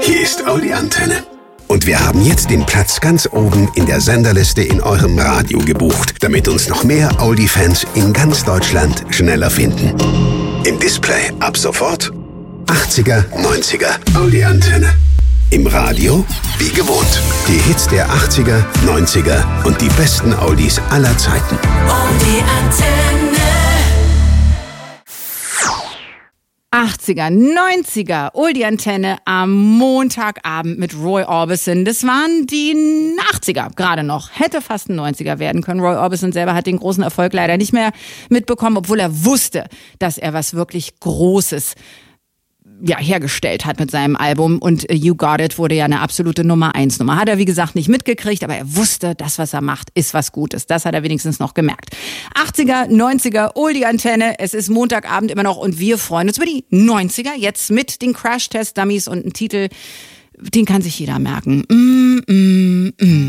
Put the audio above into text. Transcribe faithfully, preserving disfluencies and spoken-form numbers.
Hier ist Audi Antenne. Und wir haben jetzt den Platz ganz oben in der Senderliste in eurem Radio gebucht, damit uns noch mehr Audi-Fans in ganz Deutschland schneller finden. Im Display ab sofort achtziger, neunziger Audi Antenne. Im Radio wie gewohnt. Die Hits der achtziger, neunziger und die besten Audis aller Zeiten. Audi Antenne. achtziger, neunziger, Oldie Antenne am Montagabend mit Roy Orbison. Das waren die achtziger gerade noch. Hätte fast ein neunziger werden können. Roy Orbison selber hat den großen Erfolg leider nicht mehr mitbekommen, obwohl er wusste, dass er was wirklich Großes ja, hergestellt hat mit seinem Album. Und You Got It wurde ja eine absolute Nummer eins Nummer. Hat er, wie gesagt, nicht mitgekriegt, aber er wusste, das, was er macht, ist was Gutes. Das hat er wenigstens noch gemerkt. achtziger, neunziger, Oldie Antenne. Es ist Montagabend immer noch und wir freuen uns über die neunziger. Jetzt mit den Crash-Test-Dummies und einem Titel, den kann sich jeder merken. Mm, mm, mm.